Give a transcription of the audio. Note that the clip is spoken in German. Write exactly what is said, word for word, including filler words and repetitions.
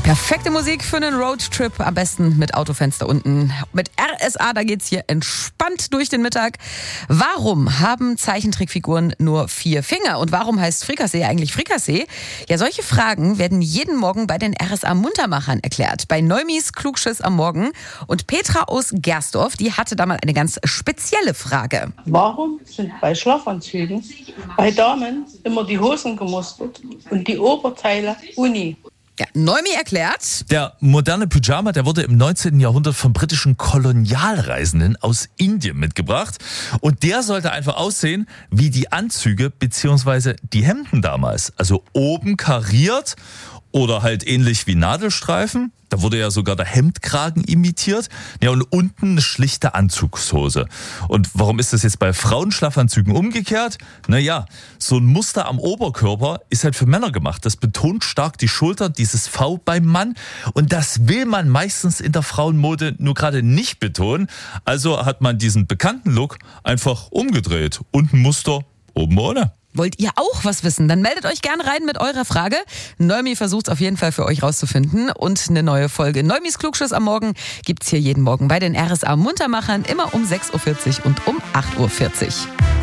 Perfekte Musik für einen Roadtrip, am besten mit Autofenster unten. Mit R S A, da geht's hier entspannt durch den Mittag. Warum haben Zeichentrickfiguren nur vier Finger? Und warum heißt Frikassee eigentlich Frikassee? Ja, solche Fragen werden jeden Morgen bei den R S A Muntermachern erklärt. Bei Neumis Klugschiss am Morgen. Und Petra aus Gersdorf, die hatte da mal eine ganz spezielle Frage. Warum sind bei Schlafanzügen bei Damen immer die Hosen gemustert und die Oberteile uni? Ja, Neumi erklärt. Der moderne Pyjama, der wurde im neunzehnten Jahrhundert von britischen Kolonialreisenden aus Indien mitgebracht. Und der sollte einfach aussehen wie die Anzüge bzw. die Hemden damals. Also oben kariert oder halt ähnlich wie Nadelstreifen. Da wurde ja sogar der Hemdkragen imitiert. Ja, und unten eine schlichte Anzugshose. Und warum ist das jetzt bei Frauenschlafanzügen umgekehrt? Naja, so ein Muster am Oberkörper ist halt für Männer gemacht. Das betont stark die Schultern, dieses V beim Mann. Und das will man meistens in der Frauenmode nur gerade nicht betonen. Also hat man diesen bekannten Look einfach umgedreht. Unten Muster, oben ohne. Wollt ihr auch was wissen? Dann meldet euch gerne rein mit eurer Frage. Neumi versucht es auf jeden Fall für euch rauszufinden. Und eine neue Folge Neumis Klugschiss am Morgen gibt's hier jeden Morgen bei den R S A Muntermachern, immer um sechs Uhr vierzig und um acht Uhr vierzig.